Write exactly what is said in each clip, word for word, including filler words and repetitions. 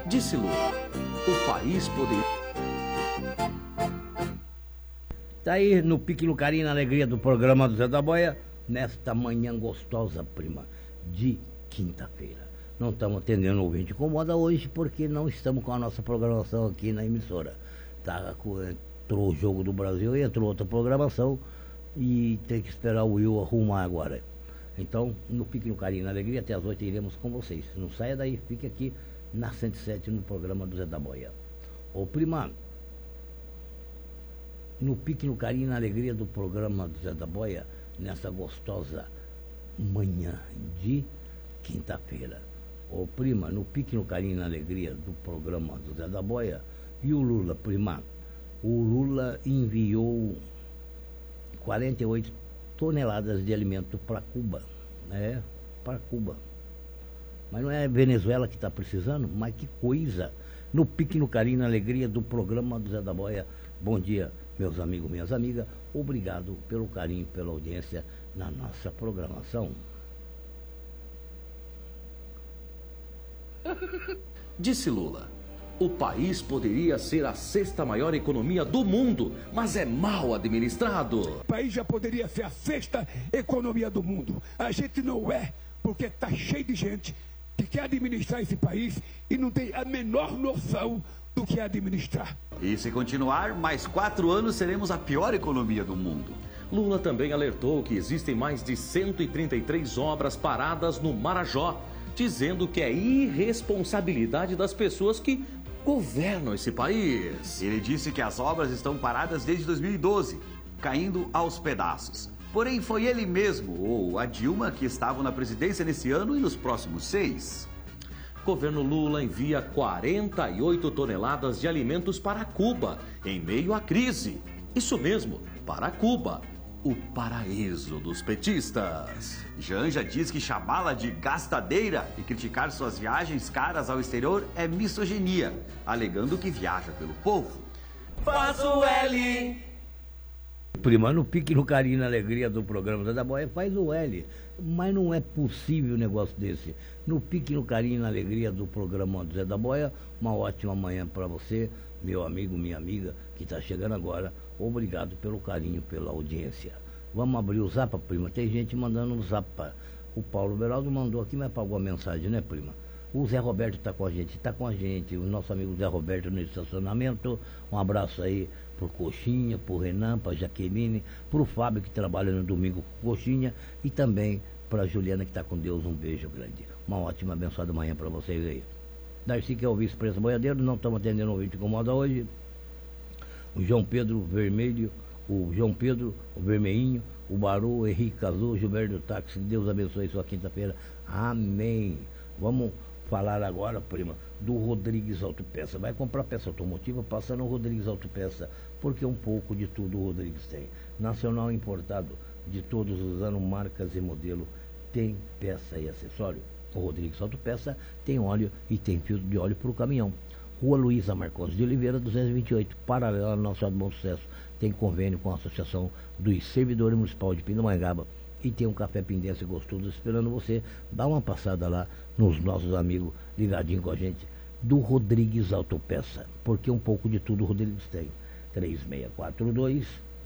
Disse Lula, o país poderia... Tá aí no pique, no carinho, na alegria do programa do Zé da Boia, nesta manhã gostosa, prima, de quinta-feira. Não estamos atendendo o ouvinte incomoda hoje porque não estamos com a nossa programação aqui na emissora. Tá, entrou o Jogo do Brasil e entrou outra programação e tem que esperar o Will arrumar agora. Então, no pique, no carinho, na alegria, até as oito iremos com vocês. Não saia daí, fique aqui na cento e sete no programa do Zé da Boia. Ô prima, no pique, no carinho, na alegria do programa do Zé da Boia, nessa gostosa manhã de quinta-feira. Ô prima, no pique, no carinho, na alegria do programa do Zé da Boia, e o Lula, prima? O Lula enviou quarenta e oito toneladas de alimento para Cuba, né? Para Cuba. Mas não é a Venezuela que está precisando? Mas que coisa! No pique, no carinho, na alegria do programa do Zé da Boia. Bom dia, meus amigos, minhas amigas. Obrigado pelo carinho, pela audiência na nossa programação. Disse Lula, o país poderia ser a sexta maior economia do mundo, mas é mal administrado. O país já poderia ser a sexta economia do mundo. A gente não é, porque está cheio de gente que quer administrar esse país e não tem a menor noção do que é administrar. E se continuar, mais quatro anos seremos a pior economia do mundo. Lula também alertou que existem mais de cento e trinta e três obras paradas no Marajó, dizendo que é irresponsabilidade das pessoas que governam esse país. Ele disse que as obras estão paradas desde dois mil e doze, caindo aos pedaços. Porém, foi ele mesmo, ou a Dilma, que estavam na presidência nesse ano e nos próximos seis. Governo Lula envia quarenta e oito toneladas de alimentos para Cuba, em meio à crise. Isso mesmo, para Cuba, o paraíso dos petistas. Janja diz que chamá-la de gastadeira e criticar suas viagens caras ao exterior é misoginia, alegando que viaja pelo povo. Faz o L. Prima, no pique, no carinho, na alegria do programa Zé da Boia, faz o L. Mas não é possível um negócio desse. No pique, no carinho, na alegria do programa do Zé da Boia, uma ótima manhã para você, meu amigo, minha amiga, que está chegando agora. Obrigado pelo carinho, pela audiência. Vamos abrir o Zapa, prima? Tem gente mandando o Zapa. O Paulo Beraldo mandou aqui, mas pagou a mensagem, né, prima? O Zé Roberto está com a gente, está com a gente. O nosso amigo Zé Roberto no estacionamento. Um abraço aí pro Coxinha, pro Renan, pra Jaqueline, pro Fábio que trabalha no domingo com Coxinha e também pra Juliana que está com Deus. Um beijo grande. Uma ótima, abençoada manhã para vocês aí. Darcy, que é o vice-presidente boiadeiro, não estamos atendendo o ouvinte incomoda hoje. O João Pedro Vermelho, o João Pedro, o Vermelhinho, o Baru, o Henrique Cazu, o Gilberto Táxi, que Deus abençoe sua quinta-feira. Amém. Vamos falar agora, prima, do Rodrigues Autopeça. Vai comprar peça automotiva, passa no Rodrigues Autopeça, porque um pouco de tudo o Rodrigues tem. Nacional importado, de todos os anos, marcas e modelo, tem peça e acessório. O Rodrigues Autopeça tem óleo e tem filtro de óleo para o caminhão. Rua Luísa Marcondes de Oliveira, duzentos e vinte e oito, paralela ao nosso Bom Sucesso. Tem convênio com a Associação dos Servidores Municipal de Pindamonhangaba e tem um café pindense gostoso esperando você. Dá uma passada lá nos nossos amigos ligadinhos com a gente do Rodrigues Autopeça, porque um pouco de tudo o Rodrigues tem. três seis quatro dois,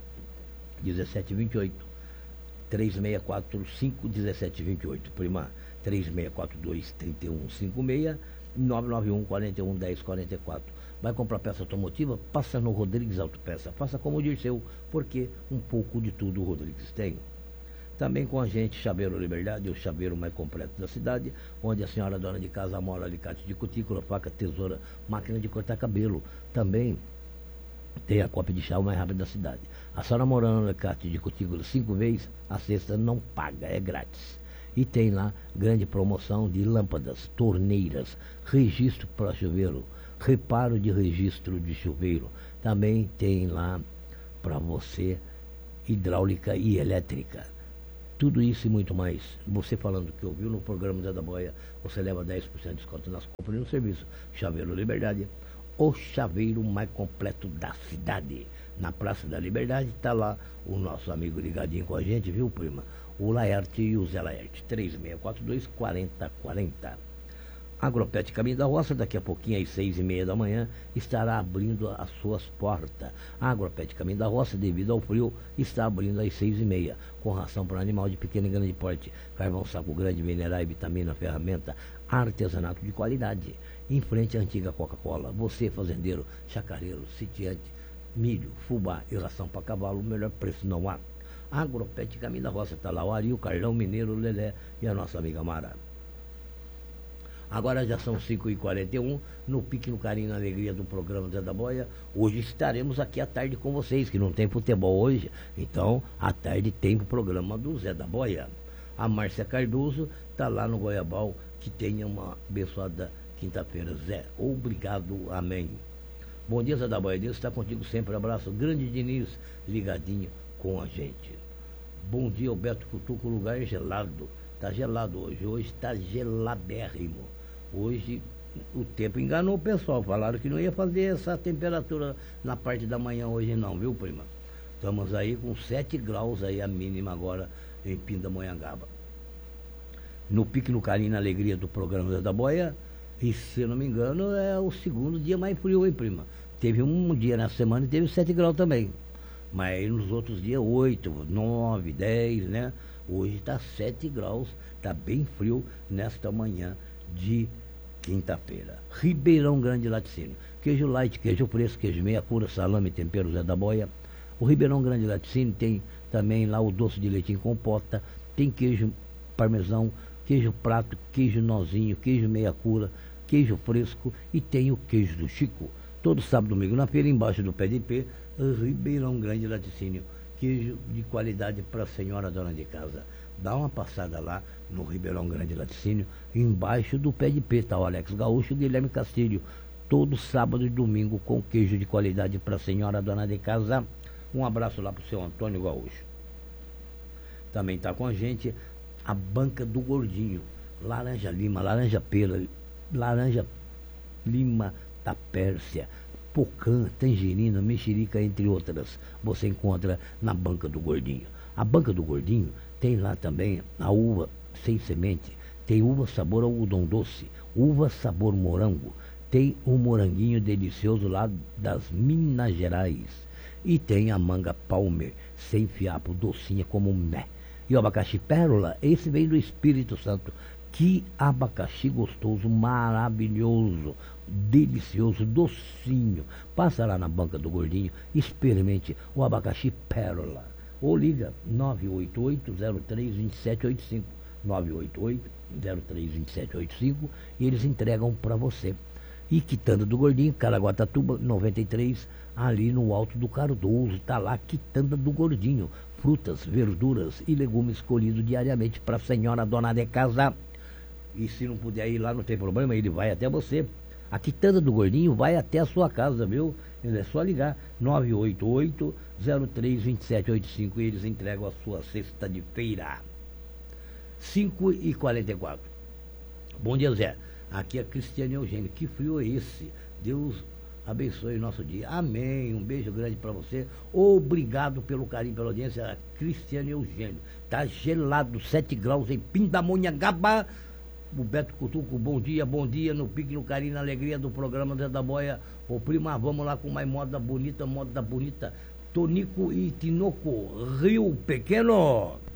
um sete dois oito, três seis quatro cinco, um sete dois oito, prima, três seis quatro dois, três um cinco seis, nove nove um, quatro um, dez, quarenta e quatro. Vai comprar peça automotiva? Passa no Rodrigues Autopeça. Faça como o Dirceu, porque um pouco de tudo o Rodrigues tem. Também com a gente, Chaveiro Liberdade, o chaveiro mais completo da cidade, onde a senhora dona de casa mora alicate de cutícula, faca, tesoura, máquina de cortar cabelo. Também tem a cópia de chá mais rápida da cidade. A senhora morando no alicate de cutícula cinco vezes, a sexta não paga, é grátis. E tem lá grande promoção de lâmpadas, torneiras, registro para chuveiro, reparo de registro de chuveiro. Também tem lá para você hidráulica e elétrica. Tudo isso e muito mais. Você falando que ouviu no programa Zé da Boia, você leva dez por cento de desconto nas compras e no serviço. Chaveiro Liberdade, o chaveiro mais completo da cidade. Na Praça da Liberdade está lá o nosso amigo ligadinho com a gente, viu, prima? O Laerte e o Zé Laerte. três seis quatro dois, quatro zero quatro zero. Agropet Caminho da Roça, daqui a pouquinho, às seis e meia da manhã, estará abrindo as suas portas. A Agropet Caminho da Roça, devido ao frio, está abrindo às seis e meia, com ração para animal de pequeno e grande porte, carvão saco grande, minerais, vitamina, ferramenta, artesanato de qualidade. Em frente à antiga Coca-Cola, você, fazendeiro, chacareiro, sitiante, milho, fubá e ração para cavalo, o melhor preço não há. Agropet Caminho da Roça, está lá o Ari, o Carlão, Mineiro, o Lelé e a nossa amiga Mara. Agora já são cinco e quarenta e um, no Pique, no Carinho, na Alegria do programa Zé da Boia. Hoje estaremos aqui à tarde com vocês, que não tem futebol hoje, então à tarde tem o programa do Zé da Boia. A Márcia Cardoso está lá no Goiabal, que tenha uma abençoada quinta-feira. Zé, obrigado, amém. Bom dia, Zé da Boia, Deus está contigo sempre, abraço. Grande Diniz, ligadinho com a gente. Bom dia, Alberto Cutuco, o lugar é gelado. Está gelado hoje, hoje está geladérrimo. Hoje o tempo enganou o pessoal, falaram que não ia fazer essa temperatura na parte da manhã hoje não, viu, prima? Estamos aí com sete graus aí a mínima agora em Pindamonhangaba. No Pique, no Carinho, na Alegria do programa Zé da Boia, e se eu não me engano é o segundo dia mais frio, hein, prima? Teve um dia na semana e teve sete graus também, mas nos outros dias oito, nove, dez, né? Hoje está sete graus, está bem frio nesta manhã de quinta-feira. Ribeirão Grande Laticínio. Queijo light, queijo fresco, queijo meia cura, salame, tempero Zé da Boia. O Ribeirão Grande Laticínio tem também lá o doce de leite em compota, tem queijo parmesão, queijo prato, queijo nozinho, queijo meia cura, queijo fresco e tem o queijo do Chico. Todo sábado e domingo na feira, embaixo do pé de pé, Ribeirão Grande Laticínio. Queijo de qualidade para a senhora dona de casa. Dá uma passada lá no Ribeirão Grande Laticínio, embaixo do pé de pé, tá o Alex Gaúcho e o Guilherme Castilho. Todo sábado e domingo com queijo de qualidade para a senhora dona de casa. Um abraço lá para o seu Antônio Gaúcho. Também está com a gente a Banca do Gordinho. Laranja lima, laranja pera, laranja lima da Pérsia, pocã, tangerina, mexerica, entre outras. Você encontra na Banca do Gordinho. A Banca do Gordinho tem lá também a uva sem semente, tem uva sabor algodão doce, uva sabor morango, tem o moranguinho delicioso lá das Minas Gerais e tem a manga Palmer, sem fiapo, docinha como mé. E o abacaxi pérola, esse vem do Espírito Santo. Que abacaxi gostoso, maravilhoso, delicioso, docinho. Passa lá na Banca do Gordinho, experimente o abacaxi pérola. Ou liga nove oito oito, zero três, dois sete oito cinco, nove oito oito, zero três, dois sete oito cinco, e eles entregam para você. E Quitanda do Gordinho, Caraguatatuba, noventa e três, ali no Alto do Cardoso, está lá Quitanda do Gordinho. Frutas, verduras e legumes colhidos diariamente para a senhora dona de casa. E se não puder ir lá, não tem problema, ele vai até você. A Quitanda do Gordinho vai até a sua casa, viu? É só ligar nove oito oito, zero três, dois sete oito cinco e eles entregam a sua cesta de feira. cinco e quarenta e quatro. Bom dia, Zé. Aqui é Cristiane Eugênio. Que frio é esse? Deus abençoe o nosso dia. Amém. Um beijo grande para você. Obrigado pelo carinho, pela audiência. Cristiane Eugênio. Tá gelado, sete graus em Pindamonhangaba. O Beto Cutuco, bom dia, bom dia, no Pique, no Carinho, na Alegria do programa Zé da Boia. Ô prima, vamos lá com mais moda bonita, moda bonita. Tonico e Tinoco, Rio Pequeno.